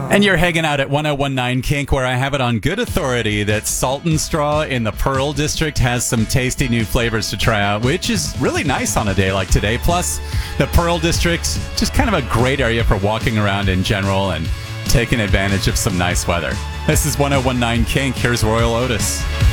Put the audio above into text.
And you're hanging out at 1019 Kink, where I have it on good authority that Salt and Straw in the Pearl District has some tasty new flavors to try out, which is really nice on a day like today. Plus, the Pearl District, just kind of a great area for walking around in general and taking advantage of some nice weather. This is 1019 Kink. Here's Royal Otis.